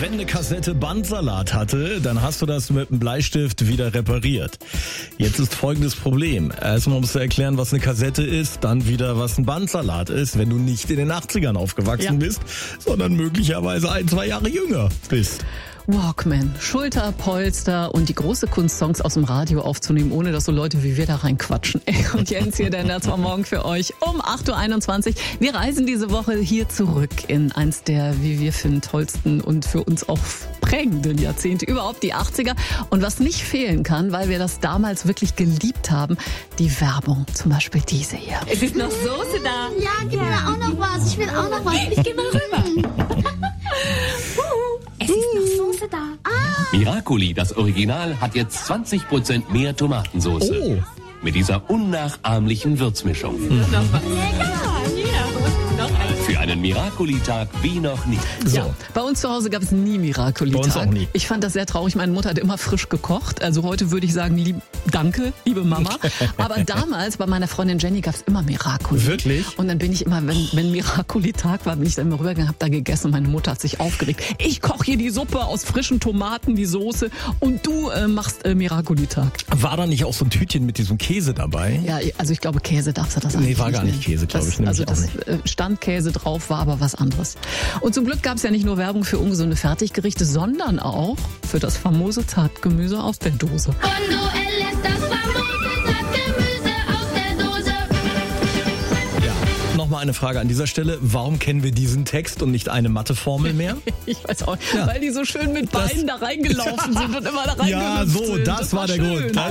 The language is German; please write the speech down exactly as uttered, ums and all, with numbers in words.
Wenn eine Kassette Bandsalat hatte, dann hast du das mit einem Bleistift wieder repariert. Jetzt ist folgendes Problem. Erstmal musst du erklären, was eine Kassette ist, dann wieder, was ein Bandsalat ist, wenn du nicht in den achtzigern aufgewachsen ja. bist, sondern möglicherweise ein, zwei Jahre jünger bist. Walkman, Schulterpolster und die große Kunst, Songs aus dem Radio aufzunehmen, ohne dass so Leute wie wir da reinquatschen. Und Jens hier, der Nerds am Morgen für euch um acht Uhr einundzwanzig. Wir reisen diese Woche hier zurück in eins der, wie wir finden, tollsten und für uns auch prägenden Jahrzehnte, überhaupt die achtziger. Und was nicht fehlen kann, weil wir das damals wirklich geliebt haben, die Werbung. Zum Beispiel diese hier. Es ist noch Soße da. Ja, gib mir auch noch was. Ich will auch noch was. Ich geh mal rüber. Es ist noch Soße da. Ah. Miracoli, das Original, hat jetzt zwanzig Prozent mehr Tomatensauce. Oh. Mit dieser unnachahmlichen Würzmischung. Mhm. Noch was. Lecker. Für einen Miracoli-Tag wie noch nie. So. Ja, bei uns zu Hause gab es nie Miracoli-Tag. Bei uns auch nie. Ich fand das sehr traurig. Meine Mutter hat immer frisch gekocht. Also heute würde ich sagen, lieb, danke, liebe Mama. Aber damals bei meiner Freundin Jenny gab es immer Miracoli. Wirklich? Und dann bin ich immer, wenn, wenn Miracoli-Tag war, bin ich dann immer rübergegangen, habe da gegessen und meine Mutter hat sich aufgeregt. Ich koche hier die Suppe aus frischen Tomaten, die Soße und du äh, machst äh, Miracoli-Tag. War da nicht auch so ein Tütchen mit diesem Käse dabei? Ja, also ich glaube, Käse darfst du das eigentlich Nee, war gar nicht nennen. Käse, glaube ich. Das, also auch das nicht. äh, stand Käse drauf, war aber was anderes. Und zum Glück gab es ja nicht nur Werbung für ungesunde Fertiggerichte, sondern auch für das famose Zartgemüse aus der Dose. Bonduelle ist das famose Zartgemüse aus der Dose. Ja. Nochmal eine Frage an dieser Stelle. Warum kennen wir diesen Text und nicht eine Matheformel mehr? Ich weiß auch, Ja. weil die so schön mit Das- Beinen da reingelaufen sind und immer da reingehüpft Ja, so, sind. das, war der schön. Grund.